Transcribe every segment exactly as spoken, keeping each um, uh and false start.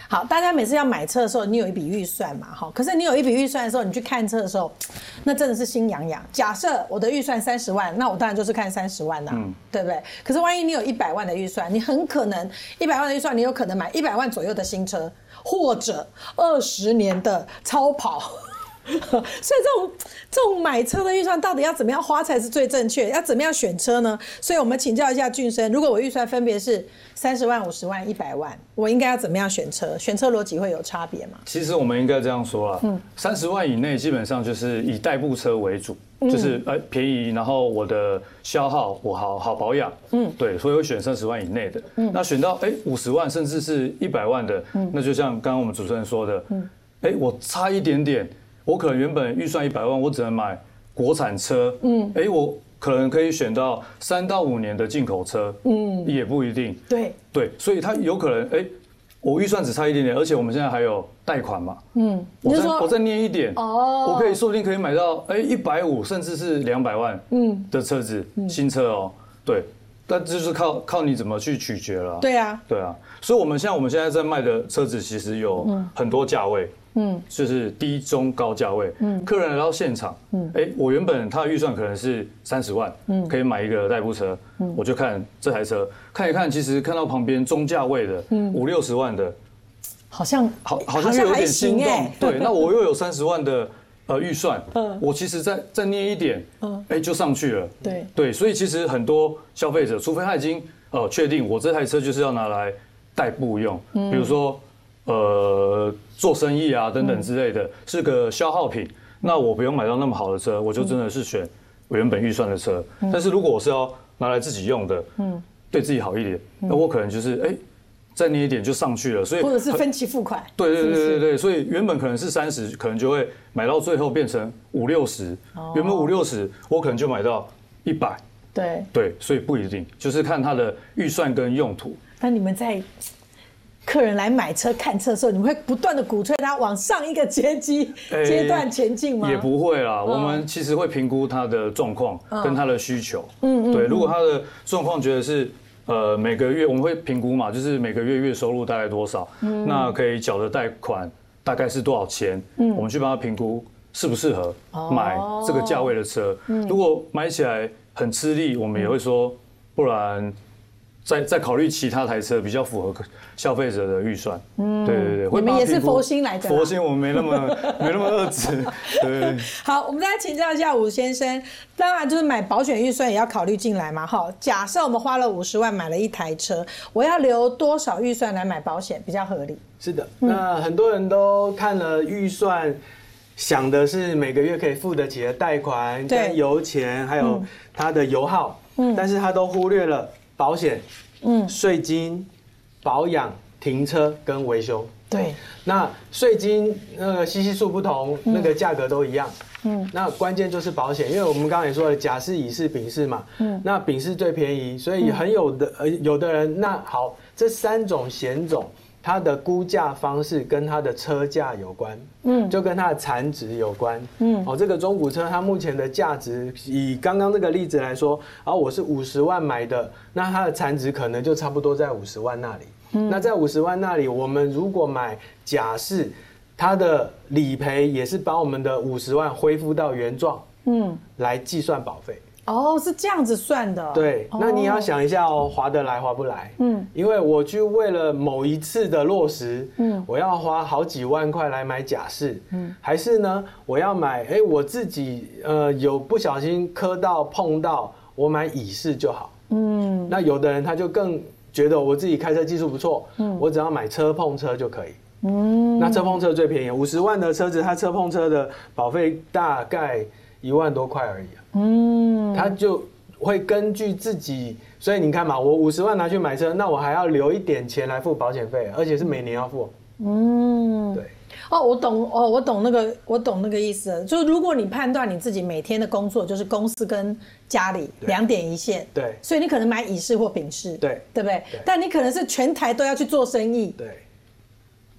好，大家每次要买车的时候，你有一笔预算嘛，哈，可是你有一笔预算的时候，你去看车的时候，那真的是心痒痒。假设我的预算三十万，那我当然就是看三十万呐、啊嗯，对不对？可是万一你有一百万的预算，你很可能一百万的预算，你有可能买一百万左右的新车，或者二十年的超跑。所以这种这种买车的预算到底要怎么样花才是最正确？要怎么样选车呢？所以我们请教一下俊生，如果我预算分别是三十万、五十万、一百万，我应该要怎么样选车？选车逻辑会有差别吗？ 其实我们应该这样说啦，嗯，三十万以内基本上就是以代步车为主，嗯、就是呃便宜，然后我的消耗我好好保养，嗯，对，所以会选三十万以内的。嗯，那选到哎五十万甚至是一百万的，嗯，那就像刚刚我们主持人说的，嗯，哎我差一点点。我可能原本预算一百万，我只能买国产车，嗯，哎，我可能可以选到三到五年的进口车，嗯，也不一定， 对对，所以它有可能，哎，我预算只差一点点，而且我们现在还有贷款嘛，嗯，我再我再捏一点，哦，我可以说不定可以买到，哎，一百五甚至是两百万，嗯的车子，新车哦，对，但就是靠靠你怎么去取决了， 对啊， 对啊，所以我们像我们现在在卖的车子，其实有很多价位。嗯，就是低、中、高价位。嗯，客人来到现场，嗯，哎，我原本他的预算可能是三十万，嗯，可以买一个代步车，嗯，我就看这台车，看一看，其实看到旁边中价位的，嗯，五六十万的， 好像好，好像是有点心动。对，那我又有三十万的呃预算，嗯，我其实再再捏一点，嗯，哎，就上去了。 对对，所以其实很多消费者，除非他已经呃确定我这台车就是要拿来代步用，比如说。呃，做生意啊等等之类的，是个消耗品。那我不用买到那么好的车，我就真的是选我原本预算的车。但是如果我是要拿来自己用的，嗯，对自己好一点，那我可能就是哎，再捏一点就上去了。所以或者是分期付款。 对对对对对，所以原本可能是三十，可能就会买到最后变成五六十。原本五六十，我可能就买到一百。 对对，所以不一定，就是看它的预算跟用途。 那你们在客人来买车看车的时候，你们会不断的鼓吹他往上一个阶级阶段前进吗？ 也不会啦，我们其实会评估他的状况跟他的需求。嗯嗯，对，如果他的状况觉得是呃每个月我们会评估嘛，就是每个月月收入大概多少，那可以缴的贷款大概是多少钱，我们去帮他评估适不适合买这个价位的车。如果买起来很吃力，我们也会说，不然。再再考虑其他台车比较符合消费者的预算，嗯，对对对， 你们也是佛心来的， 佛心我们没那么没那么恶质，对。 好，我们再请教一下吴先生，当然就是买保险预算也要考虑进来嘛，哈。假设我们花了五十万买了一台车，我要留多少预算来买保险比较合理？ 是的，那很多人都看了预算，想的是每个月可以付得起的贷款、跟油钱，还有它的油耗，嗯，但是他都忽略了。保险、嗯，税金、保养、停车跟维修， 对， 那税金那个系系数不同，那个价格都一样，嗯，那关键就是保险，因为我们刚才也说了，甲式、乙式、丙式嘛，嗯，那丙式最便宜，所以很有的呃有的人，那好，这三种险种。它的估价方式跟它的车价有关，嗯，就跟它的残值有关，嗯，哦，这个中古车它目前的价值，以刚刚这个例子来说，啊，我是五十万买的，那它的残值可能就差不多在五十万那里，嗯，那在五十万那里，我们如果买甲式，它的理赔也是把我们的五十万恢复到原状，嗯，来计算保费。 哦，是这样子算的。 对，那你要想一下哦，划得来划不来？嗯，因为我去为了某一次的落实，嗯，我要花好几万块来买甲式，嗯，还是呢，我要买，哎，我自己呃有不小心磕到碰到，我买乙式就好。嗯，那有的人他就更觉得我自己开车技术不错，嗯，我只要买车碰车就可以。嗯，那车碰车最便宜，五十万的车子，它车碰车的保费大概一万多块而已啊。嗯，他就会根据自己，所以你看嘛，我五十万拿去买车，那我还要留一点钱来付保险费，而且是每年要付。嗯，对。 哦，我懂哦，我懂那个，我懂那个意思了。就是如果你判断你自己每天的工作就是公司跟家里两点一线， 对， 所以你可能买乙式或丙式， 对， 对不对？但你可能是全台都要去做生意， 对。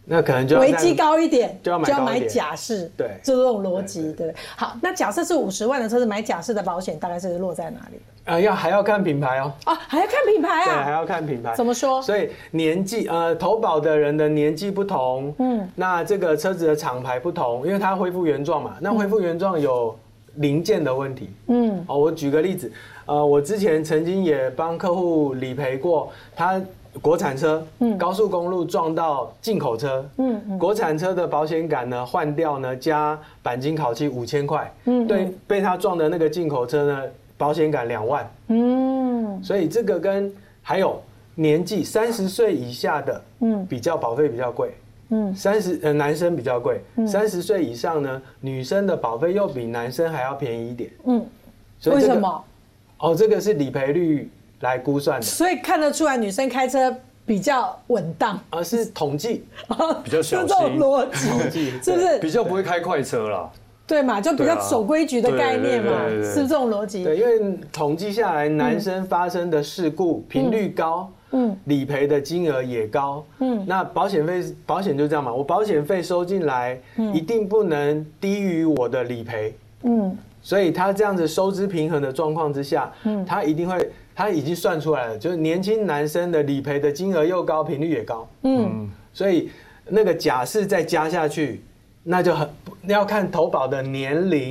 那可能就要危机高一点， 就要买高一点甲式， 对， 就这种逻辑，对。好，那假设是五十万的车子买甲式的保险，大概是落在哪里？ 呃，要还要看品牌哦。 啊，还要看品牌对， 啊？ 还要看品牌。 怎么说？ 所以年纪，呃，投保的人的年纪不同，嗯，那这个车子的厂牌不同，因为它恢复原状嘛，那恢复原状有零件的问题，嗯，哦，我举个例子，呃，我之前曾经也帮客户理赔过，他国产车，嗯，高速公路撞到进口车，嗯，嗯国产车的保险杆呢换掉呢加钣金烤漆五千块，嗯，对，被他撞的那个进口车呢保险杆两万，嗯，所以这个跟还有年纪三十岁以下的，嗯，比较保费比较贵。嗯，三十呃男生比较贵，三十岁以上呢，女生的保费又比男生还要便宜一点。嗯， 所以、这个、为什么？ 哦，这个是理赔率来估算的， 所以看得出来女生开车比较稳当， 而、呃、是统计， 比较小心， 这种逻辑是不是？ 比较不会开快车啦。 对嘛，就比较守规矩的概念嘛，是不是这种逻辑？ 对，因为统计下来，男生发生的事故频率高。嗯，理赔的金额也高，嗯，那保险费保险就这样嘛，我保险费收进来，嗯，一定不能低于我的理赔，嗯，所以他这样子收支平衡的状况之下，嗯，他一定会，他已经算出来了，就是年轻男生的理赔的金额又高，频率也高，嗯，所以那个甲式再加下去，那就很要看投保的年龄。